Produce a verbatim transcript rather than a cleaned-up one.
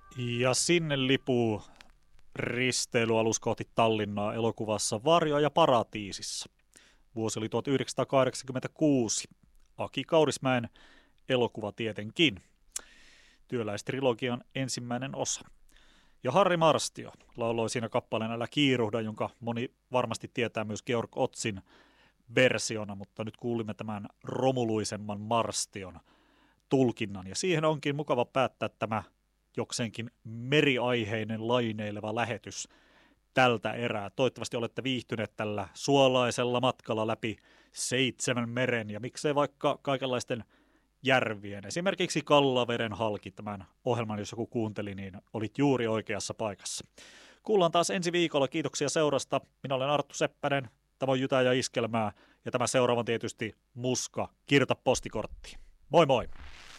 Ja sinne lipuu risteilyalus kohti Tallinnaa elokuvassa Varjoja paratiisissa. Vuosi oli tuhatyhdeksänsataakahdeksankymmentäkuusi. Aki Kaurismäen elokuva tietenkin. Työläistrilogian ensimmäinen osa. Ja Harri Marstio lauloi siinä kappaleen Älä kiiruhda, jonka moni varmasti tietää myös Georg Otzin versiona, mutta nyt kuulimme tämän romuluisemman Marstion tulkinnan. Ja siihen onkin mukava päättää tämä jokseenkin meriaiheinen laineileva lähetys tältä erää. Toivottavasti olette viihtyneet tällä suolaisella matkalla läpi seitsemän meren ja miksei vaikka kaikenlaisten järvien. Esimerkiksi Kallaveren halki tämän ohjelman, jos joku kuunteli, niin olit juuri oikeassa paikassa. Kuullaan taas ensi viikolla. Kiitoksia seurasta. Minä olen Arttu Seppänen. Tämä on Jytä ja Iskelmää ja tämä seuraavan tietysti Muska. Kirjoita postikorttiin. Moi moi!